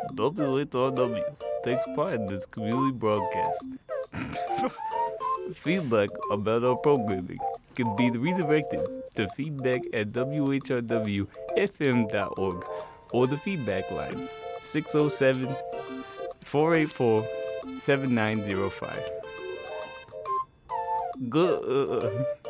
WHRW takes part in this community broadcast. Feedback about our programming can be redirected to feedback at WHRWFM.org or the feedback line 607 484 7905. Good.